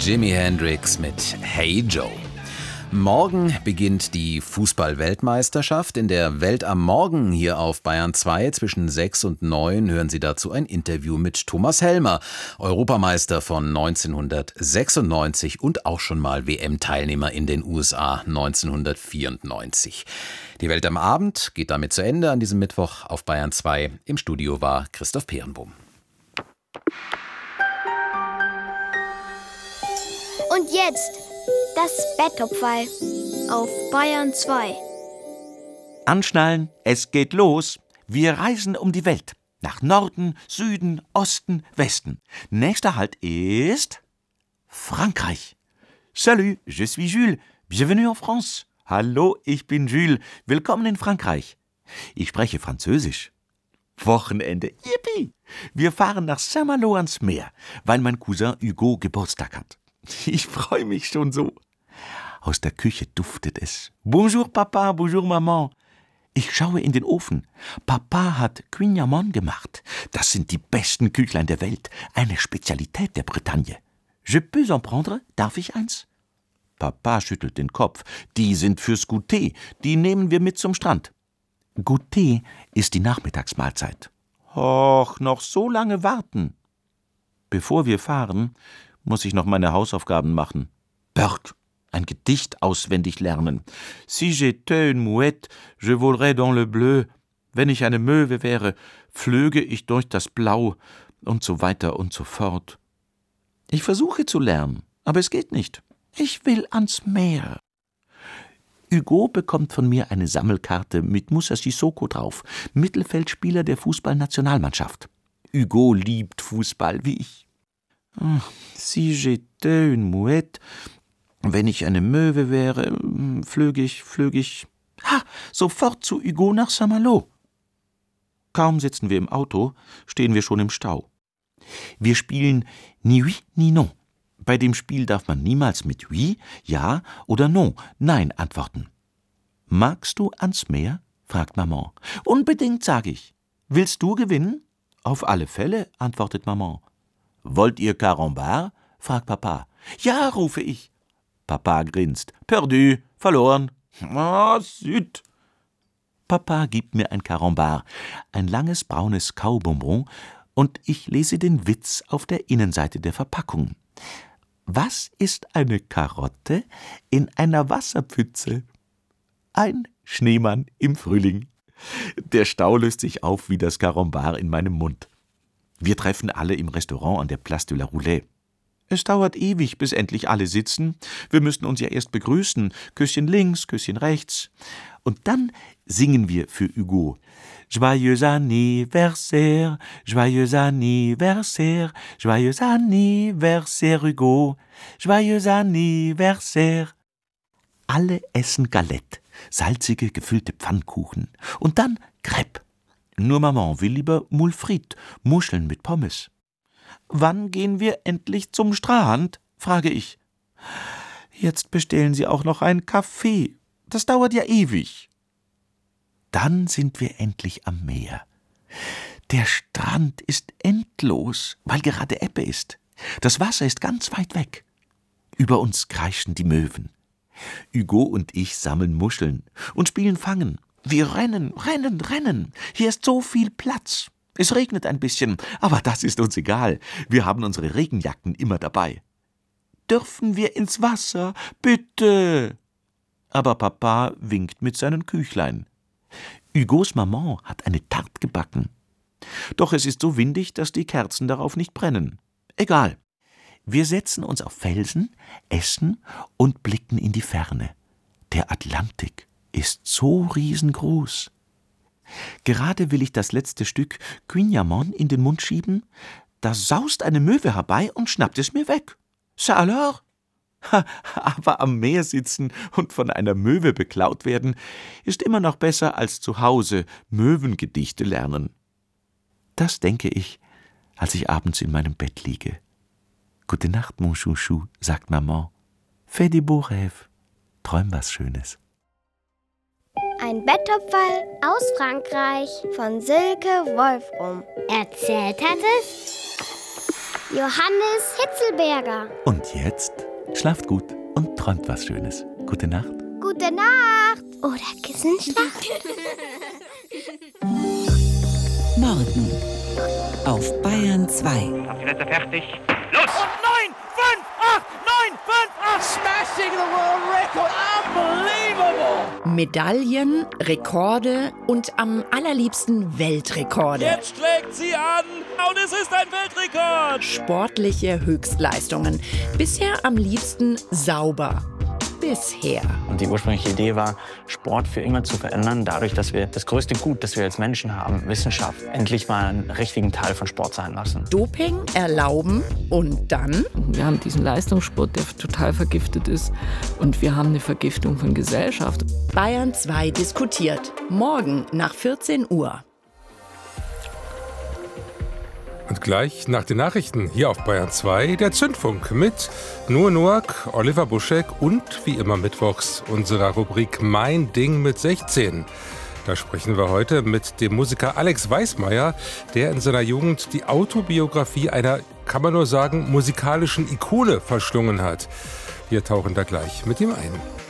Jimi Hendrix mit Hey Joe. Morgen beginnt die Fußball-Weltmeisterschaft. In der Welt am Morgen hier auf Bayern 2 zwischen 6 und 9 hören Sie dazu ein Interview mit Thomas Helmer, Europameister von 1996 und auch schon mal WM-Teilnehmer in den USA 1994. Die Welt am Abend geht damit zu Ende an diesem Mittwoch auf Bayern 2. Im Studio war Christoph Peerenbohm. Und jetzt das Betttopferl auf Bayern 2. Anschnallen, es geht los. Wir reisen um die Welt. Nach Norden, Süden, Osten, Westen. Nächster Halt ist Frankreich. Salut, je suis Jules. Bienvenue en France. Hallo, ich bin Jules. Willkommen in Frankreich. Ich spreche Französisch. Wochenende. Yippie! Wir fahren nach Saint-Malo ans Meer, weil mein Cousin Hugo Geburtstag hat. Ich freue mich schon so. Aus der Küche duftet es. Bonjour Papa, bonjour Maman. Ich schaue in den Ofen. Papa hat Quignon gemacht. Das sind die besten Küchlein der Welt. Eine Spezialität der Bretagne. Je peux en prendre? Darf ich eins? Papa schüttelt den Kopf. Die sind fürs Goûter. Die nehmen wir mit zum Strand. Goûter ist die Nachmittagsmahlzeit. Och, noch so lange warten. Bevor wir fahren, muss ich noch meine Hausaufgaben machen. Burke, ein Gedicht auswendig lernen. Si j'étais une mouette, je volerais dans le bleu. Wenn ich eine Möwe wäre, flöge ich durch das Blau und so weiter und so fort. Ich versuche zu lernen, aber es geht nicht. Ich will ans Meer. Hugo bekommt von mir eine Sammelkarte mit Moussa Sissoko drauf, Mittelfeldspieler der Fußballnationalmannschaft. Hugo liebt Fußball wie ich. Si j'étais une mouette, wenn ich eine Möwe wäre, flöge ich. Sofort zu Hugo nach Saint-Malo. Kaum sitzen wir im Auto, stehen wir schon im Stau. Wir spielen ni oui, ni non. Bei dem Spiel darf man niemals mit oui, ja oder non, nein antworten. Magst du ans Meer? Fragt Maman. Unbedingt, sage ich. Willst du gewinnen? Auf alle Fälle, antwortet Maman. Wollt ihr Carambar? Fragt Papa. Ja, rufe ich. Papa grinst. Perdu, verloren. Zut. Papa gibt mir ein Carambar, ein langes braunes Kaubonbon, und ich lese den Witz auf der Innenseite der Verpackung. Was ist eine Karotte in einer Wasserpfütze? Ein Schneemann im Frühling. Der Stau löst sich auf wie das Carambar in meinem Mund. Wir treffen alle im Restaurant an der Place de la Roulette. Es dauert ewig, bis endlich alle sitzen. Wir müssen uns ja erst begrüßen. Küsschen links, Küsschen rechts. Und dann singen wir für Hugo. Joyeux anniversaire, joyeux anniversaire, joyeux anniversaire Hugo, joyeux anniversaire. Alle essen Galette, salzige, gefüllte Pfannkuchen. Und dann Crêpe. Nur Maman will lieber Moule frites, Muscheln mit Pommes. Wann gehen wir endlich zum Strand? Frage ich. Jetzt bestellen Sie auch noch einen Kaffee. Das dauert ja ewig. Dann sind wir endlich am Meer. Der Strand ist endlos, weil gerade Ebbe ist. Das Wasser ist ganz weit weg. Über uns kreischen die Möwen. Hugo und ich sammeln Muscheln und spielen Fangen. Wir rennen. Hier ist so viel Platz. Es regnet ein bisschen, aber das ist uns egal. Wir haben unsere Regenjacken immer dabei. Dürfen wir ins Wasser? Bitte! Aber Papa winkt mit seinen Küchlein. Hugos Maman hat eine Tarte gebacken. Doch es ist so windig, dass die Kerzen darauf nicht brennen. Egal. Wir setzen uns auf Felsen, essen und blicken in die Ferne. Der Atlantik ist so riesengroß. Gerade will ich das letzte Stück Quignon in den Mund schieben, da saust eine Möwe herbei und schnappt es mir weg. Ça alors? Aber am Meer sitzen und von einer Möwe beklaut werden, ist immer noch besser als zu Hause Möwengedichte lernen. Das denke ich, als ich abends in meinem Bett liege. Gute Nacht, mon Chouchou, sagt Maman. Fais des beaux rêves. Träum was Schönes. Ein Betttopferl aus Frankreich von Silke Wolfrum. Erzählt hat es Johannes Hitzelberger. Und jetzt schlaft gut und träumt was Schönes. Gute Nacht. Gute Nacht. Oder Kissenschlacht. Morgen auf Bayern 2. Habt ihr Plätze fertig? Los! Und 9, 5, 8, 9, 5, 8! Smashing the world record! Unbelievable! Medaillen, Rekorde und am allerliebsten Weltrekorde. Jetzt schlägt sie an und es ist ein Weltrekord! Sportliche Höchstleistungen. Bisher am liebsten sauber. Bisher. Und die ursprüngliche Idee war, Sport für immer zu verändern, dadurch, dass wir das größte Gut, das wir als Menschen haben, Wissenschaft, endlich mal einen richtigen Teil von Sport sein lassen. Doping erlauben und dann? Wir haben diesen Leistungssport, der total vergiftet ist. Und wir haben eine Vergiftung von Gesellschaft. Bayern 2 diskutiert. Morgen nach 14 Uhr. Und gleich nach den Nachrichten hier auf Bayern 2 der Zündfunk mit Nur Noack, Oliver Buschek und wie immer mittwochs unserer Rubrik Mein Ding mit 16. Da sprechen wir heute mit dem Musiker Alex Weismeier, der in seiner Jugend die Autobiografie einer, kann man nur sagen, musikalischen Ikone verschlungen hat. Wir tauchen da gleich mit ihm ein.